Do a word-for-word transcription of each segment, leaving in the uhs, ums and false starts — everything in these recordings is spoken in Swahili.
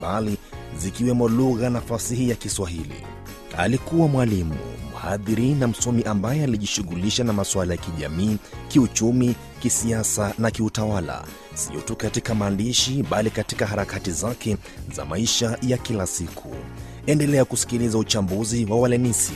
bali zikiwemo lugha na fasihi ya Kiswahili. Alikuwa mwalimu, mhadhiri na msomi ambaye alijishughulisha na masuala ya kijamii, kiuchumi, kisiasa na kiutawala, sio tu katika maandishi bali katika harakati zake za maisha ya kila siku. Endelea kusikiliza uchambuzi wa Walenisi.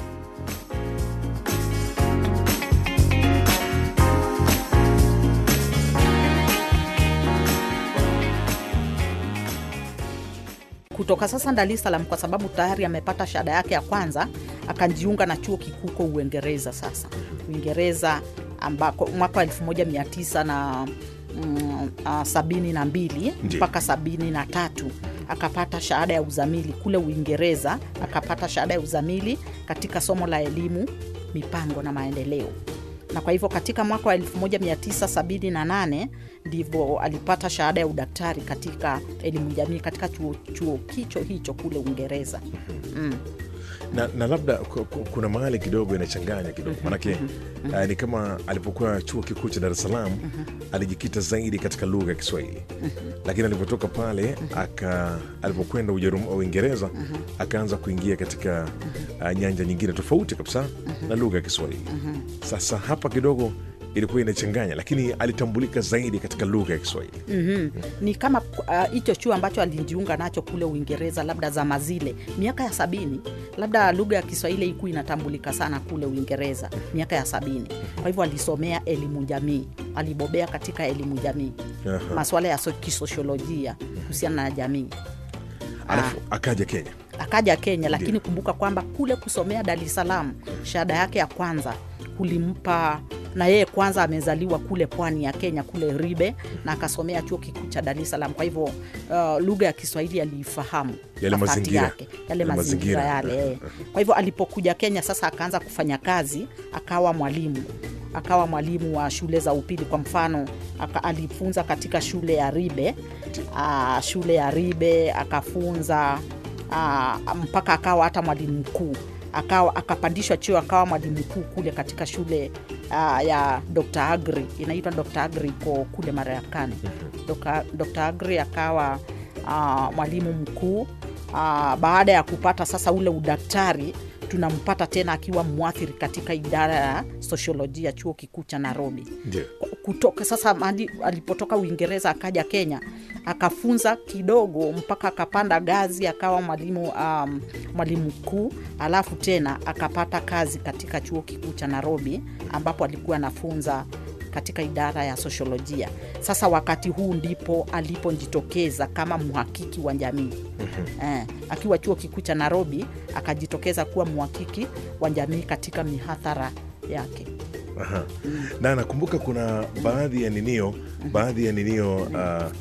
Kutoka sasa Dar es Salaam, kwa sababu tayari amepata shahada yake ya kwanza, akajiunga na chuo kikuu kwa Uingereza. Sasa Uingereza ambako mwaka elfu moja mia tisa na sabini na mbili mpaka sabini na tatu akapata shahada ya uzamili kule Uingereza. Akapata shahada ya uzamili katika somo la elimu, mipango na maendeleo. Na kwa hivyo katika mwaka wa elfu moja mia tisa sabini na nane ndivyo alipata shahada ya udaktari katika elimu jamii katika chuo, chuo kicho hicho kule Uingereza. Mm. Na, na labda kuna mahali kidogo inachanganya kidogo. Manake mm-hmm. uh, ni kama alipokuwa chuo kikuu cha Dar es Salaam mm-hmm. alijikita zaidi katika lugha ya Kiswahili. Mm-hmm. Lakini alipotoka pale mm-hmm. aka alipokwenda Uingereza mm-hmm. akaanza kuingia katika uh, nyanja nyingine tofauti kabisa mm-hmm. na lugha ya Kiswahili. Mm-hmm. Sasa hapa kidogo ilikuwa inachanganya, lakini alitambulika zaidi katika lugha ya Kiswahili. Mm-hmm. Mm-hmm. Ni kama hicho uh, chuo ambacho alijiunga nacho kule Uingereza, labda zama zile miaka ya sabini, labda lugha ya Kiswahili ilikuwa inatambulika sana kule Uingereza miaka ya sabini. Kwa hivyo alisomea elimu jamii, alibobea katika elimu jamii. Uh-huh. Masuala ya kisosiolojia kuhusiana na jamii. Alafu ah. akaja Kenya. Akaja Kenya, lakini kumbuka kwamba kule kusomea Dar es Salaam shahada yake ya kwanza kulimpa, na yeye kwanza amezaliwa kule pwani ya Kenya kule Ribe, na akasomea chuo kikuu cha Dar es Salaam. Kwa hivyo uh, lugha ya Kiswahili alifahamu yale mazingira yake, yale mazingira yale. Kwa hivyo alipokuja Kenya sasa akaanza kufanya kazi, akawa mwalimu. Akawa mwalimu wa shule za upili. Kwa mfano aka, alifunza katika shule ya Ribe. Uh, shule ya Ribe akafunza uh, mpaka akawa hata mwalimu mkuu. Akawa akapandishwa cheo akawa mwalimu mkuu kule katika shule uh, ya Doctor Agri, inaitwa Doctor Agri kwa kule Marekani. Doctor Agri akawa uh, mwalimu mkuu. Uh, baada ya kupata sasa ule udaktari, tunampata tena akiwa muathiri katika idara ya sosiolojia chuo kikuu cha Nairobi. Yeah. Kutoka sasa alipotoka Uingereza akaja Kenya, akafunza kidogo mpaka akapanda gazi akawa mwalimu um, mwalimu mkuu. Alafu tena akapata kazi katika chuo kikuu cha Nairobi ambapo alikuwa anafunza katika idara ya sosiolojia. Sasa wakati huu ndipo alipojitokeza kama mhakiki wa jamii. Mm-hmm. Eh, akiwa chuo kikuu cha Nairobi akajitokeza kuwa mhakiki wa jamii katika mihadhara yake. Aha. Mm. Na nakumbuka kuna baadhi ya ninio, mm-hmm. baadhi ya ninio uh,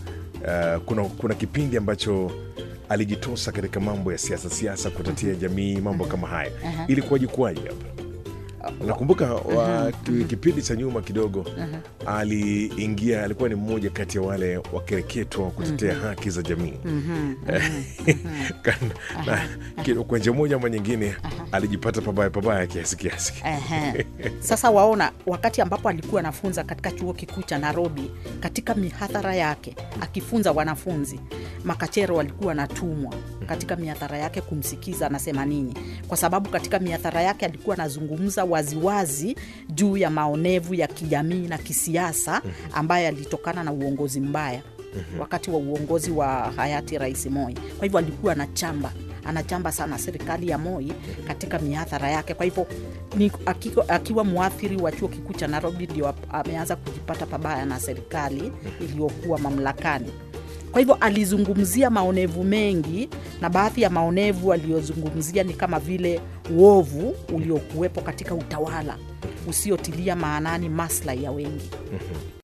uh, kuna kuna kipindi ambacho alijitosa katika mambo ya siasa siasa kutetea mm-hmm. jamii, mambo kama haya. Uh-huh. Ilikuwa jikwaje hapa? Nakumbuka wa uh-huh. kipindi cha nyuma kidogo uh-huh. aliingia, alikuwa ni mmoja kati ya wale wakereketwa wa kutetea uh-huh. haki za jamii. Uh-huh. uh-huh. Kwa njia moja ama nyingine uh-huh. alijipata pabaya pabaya kiasi kiasi. Uh-huh. Sasa waona, wakati ambapo alikuwa anafunza katika chuo kikuu cha Nairobi, katika mihadhara yake akifunza wanafunzi, makachero walikuwa wanatumwa katika mihadhara yake kumsikiza anasema nini, kwa sababu katika mihadhara yake alikuwa anazungumza waziwazi juu ya maonevu ya kijamii na kisiasa ambayo yalitokana na uongozi mbaya wakati wa uongozi wa hayati Rais Moi. Kwa hivyo alikuwa anachamba anachamba sana serikali ya Moi katika mihadhara yake. Kwa hivyo ni akiwa, akiwa muathiri wa chuo kikuu cha Nairobi ndio ameanza kujipata pabaya na serikali iliyokuwa mamlakani. Kwa hivyo alizungumzia maonevu mengi, na baadhi ya maonevu aliyozungumzia ni kama vile uovu uliokuwepo katika utawala usiotilia maanani maslahi ya wengi.